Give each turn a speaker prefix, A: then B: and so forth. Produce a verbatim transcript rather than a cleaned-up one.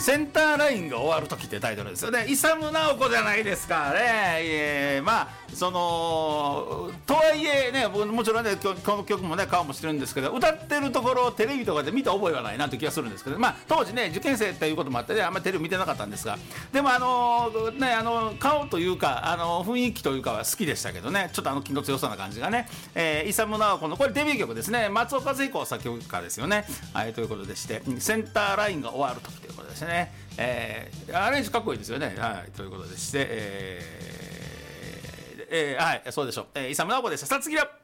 A: センターラインが終わる時ってタイトルですよね。イサム・ナオコじゃないですかね。えー、まあそのとはいえね、僕もちろんねこの曲もね顔もしてるんですけど、歌ってるところをテレビとかで見た覚えはないなという気がするんですけど、まあ当時ね受験生っていうこともあってねあんまりテレビ見てなかったんですが、でもあのねあの顔というかあの雰囲気というかは好きでしたけどね、ちょっとあの気の強そうな感じがね、えー、イサム・ナオコのこれデビュー曲ですね。松岡聖子作曲家ですよね。はい、ということでしてセンターラインが終わる時ということですね。えー、アレンジかっこいいですよね。はい、ということでして、えーえー、はい、そうでしょう。えー、イサム・ナオコでした。さあ次は